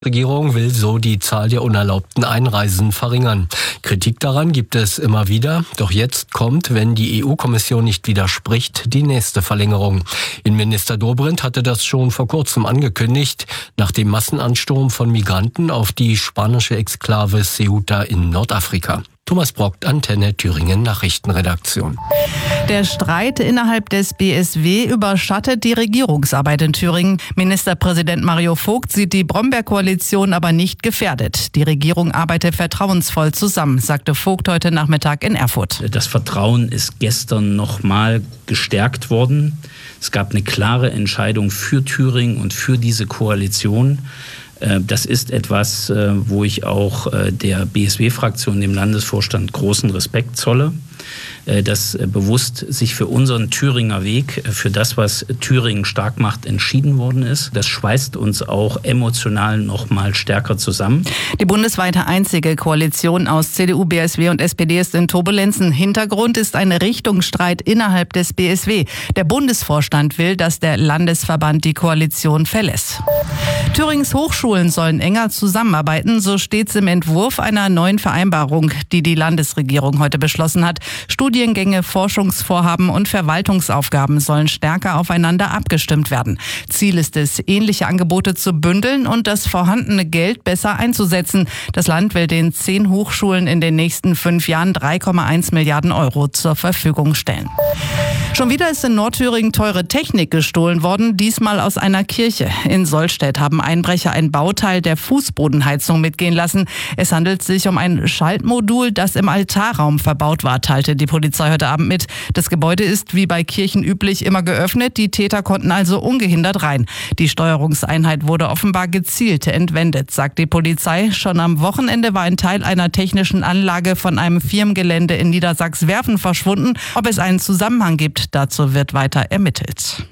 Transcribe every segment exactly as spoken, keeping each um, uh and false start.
Die Regierung will so die Zahl der unerlaubten Einreisen verringern. Kritik daran gibt es immer wieder. Doch jetzt kommt, wenn die E U-Kommission nicht widerspricht, die nächste Verlängerung. Innenminister Dobrindt hatte das schon vor kurzem angekündigt, nach dem Massenansturm von Migranten auf die spanische Exklave Ceuta in Nordafrika. Thomas Brockt, Antenne Thüringen Nachrichtenredaktion. Der Streit innerhalb des B S W überschattet die Regierungsarbeit in Thüringen. Ministerpräsident Mario Vogt sieht die Brombeer-Koalition aber nicht gefährdet. Die Regierung arbeite vertrauensvoll zusammen, sagte Vogt heute Nachmittag in Erfurt. Das Vertrauen ist gestern nochmal gestärkt worden. Es gab eine klare Entscheidung für Thüringen und für diese Koalition. Das ist etwas, wo ich auch der B S W-Fraktion, dem Landesvorstand, großen Respekt zolle, dass bewusst sich für unseren Thüringer Weg, für das, was Thüringen stark macht, entschieden worden ist. Das schweißt uns auch emotional noch mal stärker zusammen. Die bundesweite einzige Koalition aus C D U, B S W und S P D ist in Turbulenzen. Hintergrund ist ein Richtungsstreit innerhalb des B S W. Der Bundesvorstand will, dass der Landesverband die Koalition verlässt. Thürings Hochschulen sollen enger zusammenarbeiten, so steht es im Entwurf einer neuen Vereinbarung, die die Landesregierung heute beschlossen hat. Studiengänge, Forschungsvorhaben und Verwaltungsaufgaben sollen stärker aufeinander abgestimmt werden. Ziel ist es, ähnliche Angebote zu bündeln und das vorhandene Geld besser einzusetzen. Das Land will den zehn Hochschulen in den nächsten fünf Jahren drei Komma eins Milliarden Euro zur Verfügung stellen. Schon wieder ist in Nordthüringen teure Technik gestohlen worden, diesmal aus einer Kirche. In Sollstedt haben Einbrecher ein Bauteil der Fußbodenheizung mitgehen lassen. Es handelt sich um ein Schaltmodul, das im Altarraum verbaut war, teilte die Polizei heute Abend mit. Das Gebäude ist wie bei Kirchen üblich immer geöffnet. Die Täter konnten also ungehindert rein. Die Steuerungseinheit wurde offenbar gezielt entwendet, sagt die Polizei. Schon am Wochenende war ein Teil einer technischen Anlage von einem Firmengelände in Niedersachs-Werfen verschwunden. Ob es einen Zusammenhang gibt, dazu wird weiter ermittelt.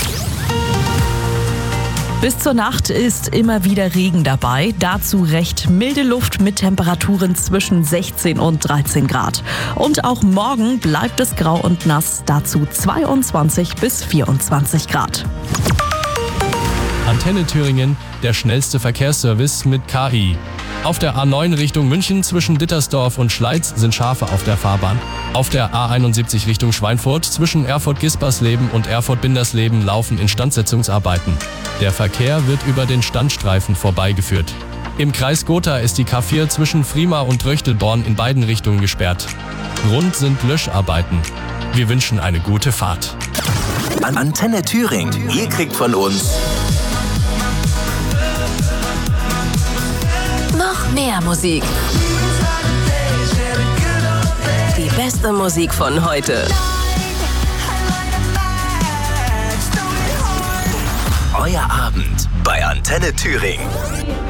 Bis zur Nacht ist immer wieder Regen dabei. Dazu recht milde Luft mit Temperaturen zwischen sechzehn und dreizehn Grad. Und auch morgen bleibt es grau und nass. Dazu zweiundzwanzig bis vierundzwanzig Grad. Antenne Thüringen, der schnellste Verkehrsservice mit K I. Auf der A neun Richtung München zwischen Dittersdorf und Schleiz sind Schafe auf der Fahrbahn. Auf der A einundsiebzig Richtung Schweinfurt zwischen Erfurt-Gispersleben und Erfurt-Bindersleben laufen Instandsetzungsarbeiten. Der Verkehr wird über den Standstreifen vorbeigeführt. Im Kreis Gotha ist die K vier zwischen Friemar und Röchtelborn in beiden Richtungen gesperrt. Grund sind Löscharbeiten. Wir wünschen eine gute Fahrt. An Antenne Thüringen. Ihr kriegt von uns noch mehr Musik. Die beste Musik von heute. Euer Abend bei Antenne Thüringen.